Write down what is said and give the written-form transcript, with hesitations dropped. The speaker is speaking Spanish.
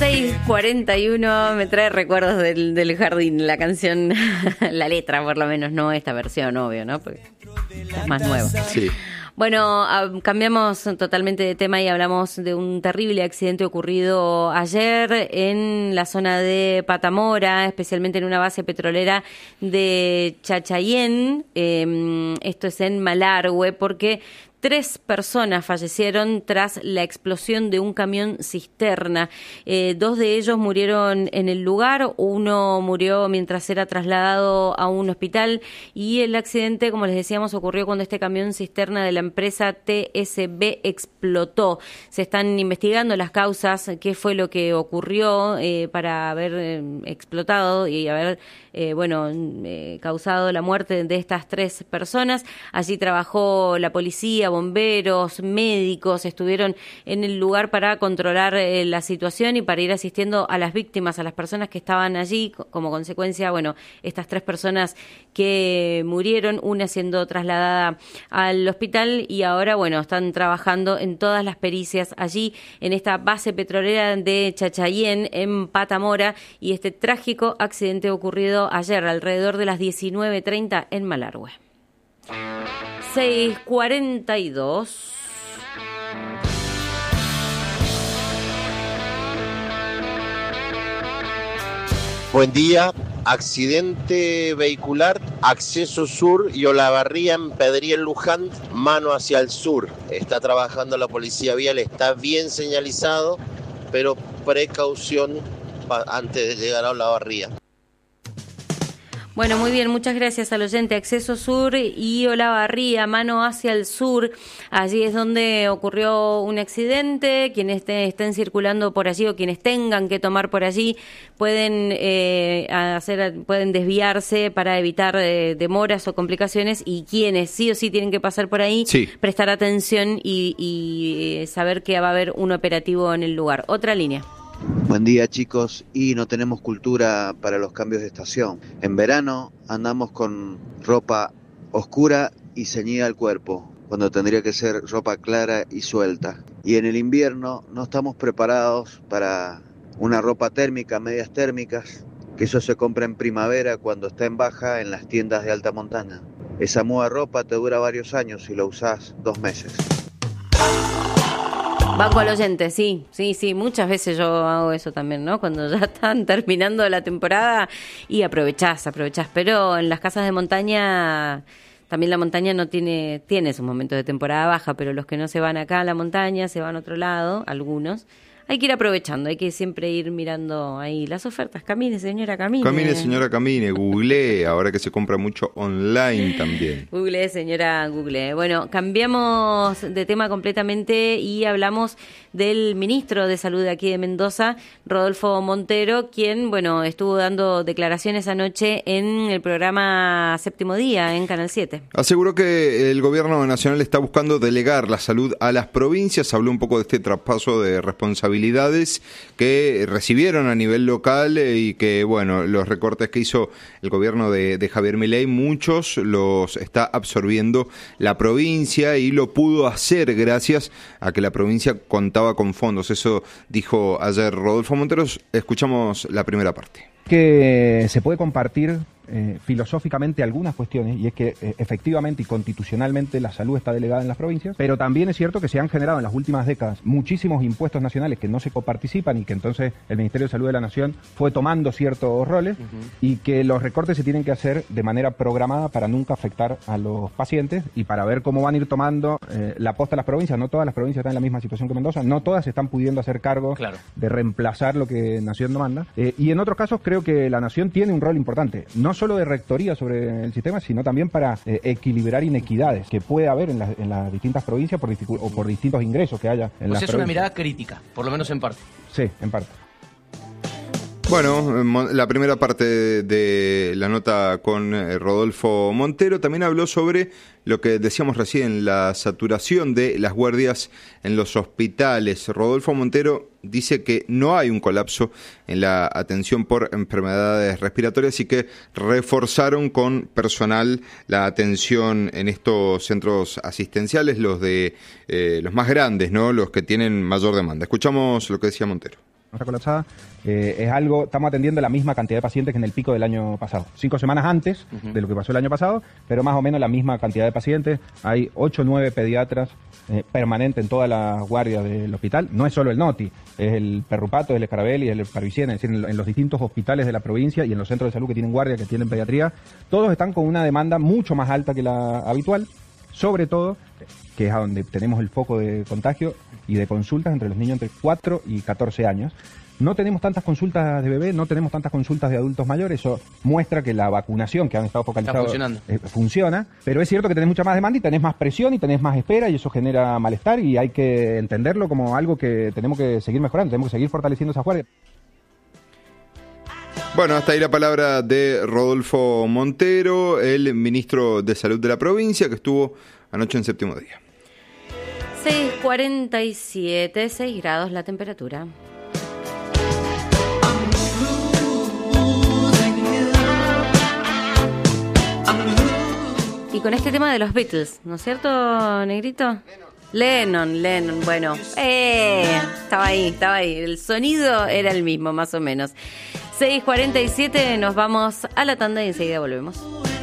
6:41 me trae recuerdos del jardín, la canción, la letra por lo menos, no esta versión, obvio, ¿no? Porque es más nueva. Sí. Bueno, cambiamos totalmente de tema y hablamos de un terrible accidente ocurrido ayer en la zona de Patamora, especialmente en una base petrolera de Chachayén. Esto es en Malargüe, porque 3 personas fallecieron tras la explosión de un camión cisterna. 2 de ellos murieron en el lugar, uno murió mientras era trasladado a un hospital y el accidente, como les decíamos, ocurrió cuando este camión cisterna de la empresa TSB explotó. Se están investigando las causas, qué fue lo que ocurrió para haber explotado y haber causado la muerte de estas 3 personas. Allí trabajó la policía, bomberos, médicos, estuvieron en el lugar para controlar la situación y para ir asistiendo a las víctimas, a las personas que estaban allí. Como consecuencia, estas 3 personas que murieron, una siendo trasladada al hospital y ahora, están trabajando en todas las pericias allí en esta base petrolera de Chachayén, en Patamora, y este trágico accidente ocurrido ayer alrededor de las 19:30 en Malargüe. 6:42. Buen día. Accidente vehicular, acceso sur y Olavarría en Pedriel Luján, mano hacia el sur. Está trabajando la policía vial, está bien señalizado, pero precaución antes de llegar a Olavarría. Bueno, muy bien, muchas gracias al oyente. Acceso sur y Olavarría, mano hacia el sur. Allí es donde ocurrió un accidente. Quienes estén circulando por allí o quienes tengan que tomar por allí pueden pueden desviarse para evitar demoras o complicaciones, y quienes sí o sí tienen que pasar por ahí, prestar atención y saber que va a haber un operativo en el lugar. Otra línea. Buen día, chicos, y no tenemos cultura para los cambios de estación. En verano andamos con ropa oscura y ceñida al cuerpo, cuando tendría que ser ropa clara y suelta. Y en el invierno no estamos preparados para una ropa térmica, medias térmicas, que eso se compra en primavera cuando está en baja en las tiendas de alta montaña. Esa muda ropa te dura varios años y la usás 2 meses. Banco al oyente, sí, muchas veces yo hago eso también, ¿no? Cuando ya están terminando la temporada y aprovechás, pero en las casas de montaña, también la montaña no tiene sus momentos de temporada baja, pero los que no se van acá a la montaña, se van a otro lado, algunos. Hay que ir aprovechando, hay que siempre ir mirando ahí las ofertas. Camine, señora, camine. Camine, señora, camine. Googlee, ahora que se compra mucho online también. Googlee, señora, googlee. Bueno, cambiamos de tema completamente y hablamos del ministro de Salud de aquí de Mendoza, Rodolfo Montero, quien, estuvo dando declaraciones anoche en el programa Séptimo Día en Canal 7. Aseguró que el gobierno nacional está buscando delegar la salud a las provincias. Habló un poco de este traspaso de responsabilidades que recibieron a nivel local y que, los recortes que hizo el gobierno de Javier Milei, muchos los está absorbiendo la provincia, y lo pudo hacer gracias a que la provincia contaba con fondos. Eso dijo ayer Rodolfo Montero. Escuchamos la primera parte. Que se puede compartir filosóficamente algunas cuestiones, y es que efectivamente y constitucionalmente la salud está delegada en las provincias, pero también es cierto que se han generado en las últimas décadas muchísimos impuestos nacionales que no se coparticipan, y que entonces el Ministerio de Salud de la Nación fue tomando ciertos roles, y que los recortes se tienen que hacer de manera programada para nunca afectar a los pacientes y para ver cómo van a ir tomando la posta a las provincias. No todas las provincias están en la misma situación que Mendoza, no todas están pudiendo hacer cargo de reemplazar lo que Nación demanda, y en otros casos creo que la Nación tiene un rol importante, no solo de rectoría sobre el sistema, sino también para equilibrar inequidades que puede haber en las distintas provincias por distintos ingresos que haya en las provincias. Es una mirada crítica, por lo menos en parte. Sí, en parte. Bueno, la primera parte de la nota con Rodolfo Montero también habló sobre lo que decíamos recién, la saturación de las guardias en los hospitales. Rodolfo Montero dice que no hay un colapso en la atención por enfermedades respiratorias y que reforzaron con personal la atención en estos centros asistenciales, los más grandes, ¿no? Los que tienen mayor demanda. Escuchamos lo que decía Montero. está colapsada, es algo, estamos atendiendo la misma cantidad de pacientes que en el pico del año pasado. 5 semanas antes de lo que pasó el año pasado, pero más o menos la misma cantidad de pacientes. Hay 8 o 9 pediatras permanentes en todas las guardias del hospital. No es solo el Noti, es el Perrupato, es el Escarabelli, es el Parvicien, es decir, en los distintos hospitales de la provincia y en los centros de salud que tienen guardia, que tienen pediatría, todos están con una demanda mucho más alta que la habitual, sobre todo, que es a donde tenemos el foco de contagio y de consultas entre los niños entre 4 y 14 años. No tenemos tantas consultas de bebés, no tenemos tantas consultas de adultos mayores, eso muestra que la vacunación que han estado focalizados funciona, pero es cierto que tenés mucha más demanda y tenés más presión y tenés más espera y eso genera malestar y hay que entenderlo como algo que tenemos que seguir mejorando, tenemos que seguir fortaleciendo esa guardia. Bueno, hasta ahí la palabra de Rodolfo Montero, el ministro de Salud de la provincia, que estuvo anoche en séptimo día. 6:47, 6 grados la temperatura. Y con este tema de los Beatles, ¿no es cierto, Negrito? Lennon, bueno, estaba ahí, el sonido era el mismo, más o menos. 6:47, nos vamos a la tanda y enseguida volvemos.